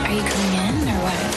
Are you coming in or what?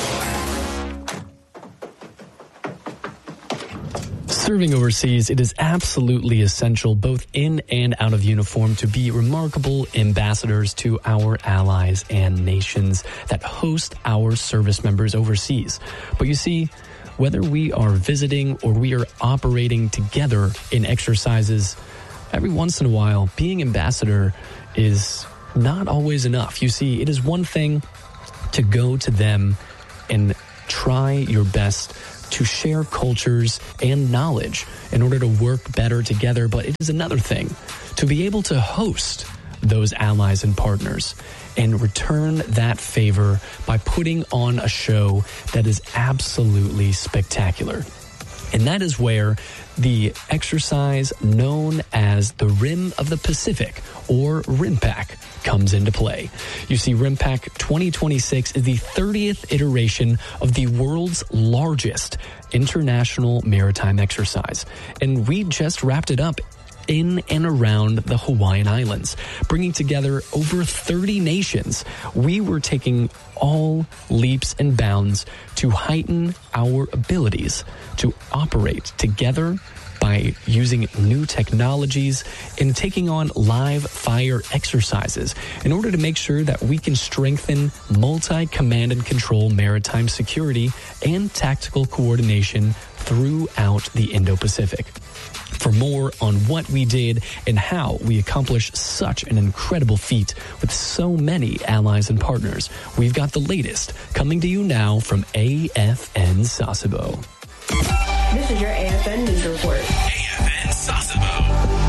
Serving overseas, it is absolutely essential, both in and out of uniform, to be remarkable ambassadors to our allies and nations that host our service members overseas. But you see, whether we are visiting or we are operating together in exercises, every once in a while, being ambassador is not always enough. You see, it is one thing to go to them and try your best to share cultures and knowledge in order to work better together, but it is another thing to be able to host those allies and partners and return that favor by putting on a show that is absolutely spectacular. And that is where the exercise known as the Rim of the Pacific, or RIMPAC, comes into play. You see, RIMPAC 2026 is the 30th iteration of the world's largest international maritime exercise. And we just wrapped it up in and around the Hawaiian Islands, bringing together over 30 nations. We were taking all leaps and bounds to heighten our abilities to operate together by using new technologies and taking on live fire exercises in order to make sure that we can strengthen multi-command and control maritime security and tactical coordination throughout the Indo-Pacific. For more on what we did and how we accomplished such an incredible feat with so many allies and partners, we've got the latest coming to you now from AFN Sasebo. This is your AFN News Report. AFN Sasebo.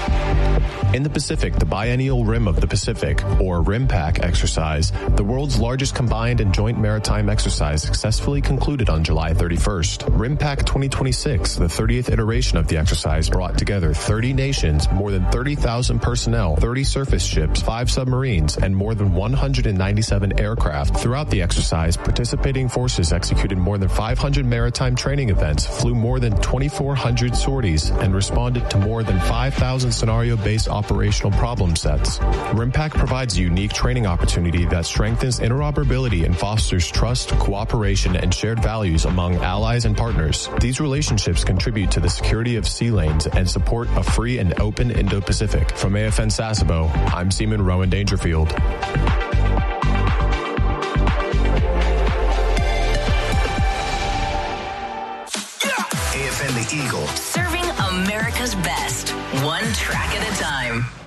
In the Pacific, the Biennial Rim of the Pacific, or RIMPAC exercise, the world's largest combined and joint maritime exercise, successfully concluded on July 31st. RIMPAC 2026, the 30th iteration of the exercise, brought together 30 nations, more than 30,000 personnel, 30 surface ships, 5 submarines, and more than 197 aircraft. Throughout the exercise, participating forces executed more than 500 maritime training events, flew more than 2,400 sorties, and responded to more than 5,000 scenario-based operational problem sets. RIMPAC provides a unique training opportunity that strengthens interoperability and fosters trust, cooperation, and shared values among allies and partners. These relationships contribute to the security of sea lanes and support a free and open Indo-Pacific. From AFN Sasebo, I'm Seaman Rowan Dangerfield. AFN the Eagle. Serving America's best, one track at a time.